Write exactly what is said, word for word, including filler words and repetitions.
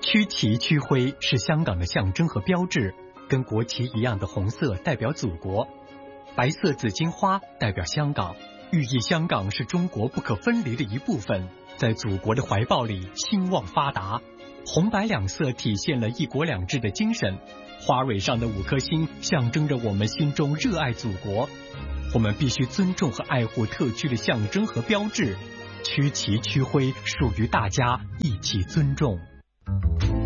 区旗区徽是香港的象征和标志，跟国旗一样的红色代表祖国，白色紫荆花代表香港，寓意香港是中国不可分离的一部分，在祖国的怀抱里兴旺发达。红白两色体现了一国两制的精神，花蕊上的五颗星象征着我们心中热爱祖国。我们必须尊重和爱护特区的象征和标志，区旗区徽属于大家，一起尊重。